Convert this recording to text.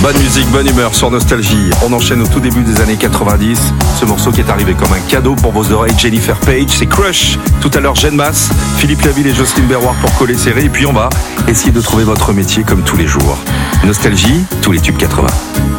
Bonne musique, bonne humeur sur Nostalgie. On enchaîne au tout début des années 90. Ce morceau qui est arrivé comme un cadeau pour vos oreilles, Jennifer Page, c'est Crush. Tout à l'heure, Jeanne Masse, Philippe Laville et Jocelyne Berroir pour coller serré. Et puis on va essayer de trouver votre métier comme tous les jours. Nostalgie, tous les tubes 80.